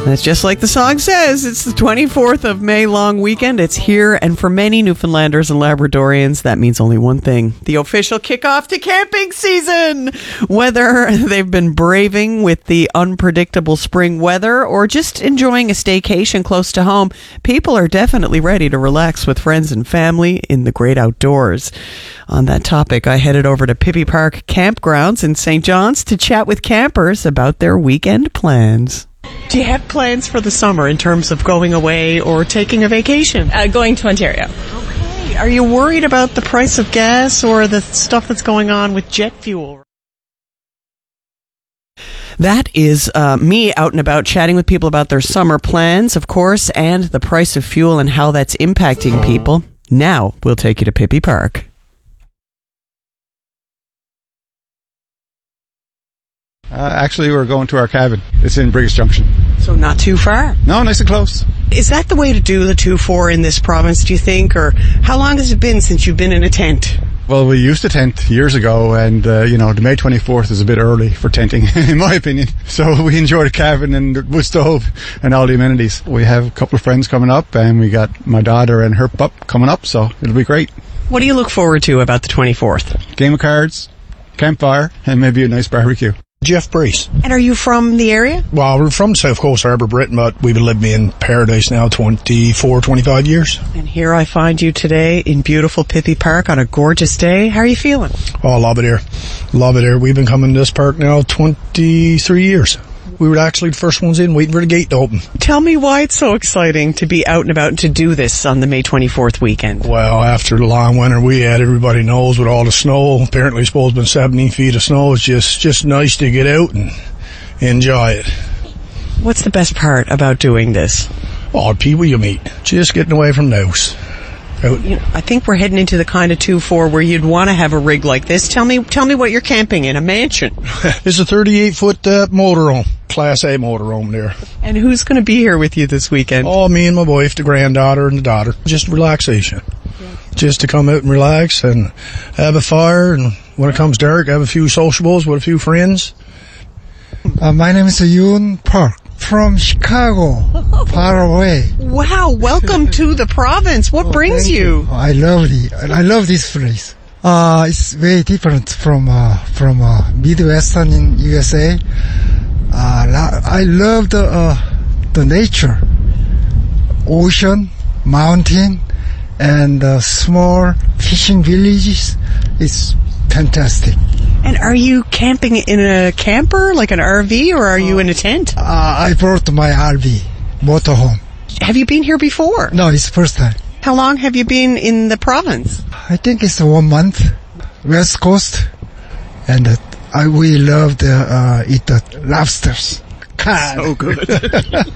That's just like the song says. It's the 24th of May long weekend. It's here, and for many Newfoundlanders and Labradorians, that means only one thing: the official kickoff to camping season. Whether they've been braving with the unpredictable spring weather or just enjoying a staycation close to home, people are definitely ready to relax with friends and family in the great outdoors. On that topic, I headed over to Pippi Park Campgrounds in St. John's to chat with campers about their weekend plans. Do you have plans for the summer in terms of going away or taking a vacation? Going to Ontario. Okay. Are you worried about the price of gas or the stuff that's going on with jet fuel? That is me out and about chatting with people about their summer plans, of course, and the price of fuel and how that's impacting people. Now we'll take you to Pippi Park. Actually, we're going to our cabin. It's in Brigus Junction. So not too far. No, nice and close. Is that the way to do the 2-4 in this province, do you think? Or how long has it been since you've been in a tent? Well, we used to tent years ago, and, the May 24th is a bit early for tenting, in my opinion. So we enjoy the cabin and the wood stove and all the amenities. We have a couple of friends coming up, and we got my daughter and her pup coming up, so it'll be great. What do you look forward to about the 24th? Game of cards, campfire, and maybe a nice barbecue. Jeff Brees. And are you from the area? Well, we're from South Coast Harbour, Britain, but we've been living in Paradise now 25 years. And here I find you today in beautiful Pippi Park on a gorgeous day. How are you feeling? Oh, I love it here. Love it here. We've been coming to this park now 23 years. We were actually the first ones in, waiting for the gate to open. Tell me why it's so exciting to be out and about and to do this on the May 24th weekend. Well, after the long winter we had, everybody knows with all the snow, apparently it's supposed to be 17 feet of snow. It's just nice to get out and enjoy it. What's the best part about doing this? Oh, people you meet. Just getting away from the house. I think we're heading into the kind of 2-4 where you'd want to have a rig like this. Tell me what you're camping in, a mansion. It's a 38-foot motorhome, Class A motorhome there. And who's going to be here with you this weekend? Oh, me and my wife, the granddaughter and the daughter. Just relaxation. Yeah. Just to come out and relax and have a fire, and when it comes dark, have a few sociables with a few friends. My name is Yoon Park. From Chicago, far away. Wow, welcome to the province. What brings you? I love this place. It's very different from Midwestern in USA. I love the nature, ocean, mountain, and small fishing villages. It's fantastic. And are you camping in a camper, like an RV, or are you in a tent? I brought my RV, motorhome. Have you been here before? No, it's the first time. How long have you been in the province? I think it's 1 month. West Coast. And we love to eat the lobsters. So good.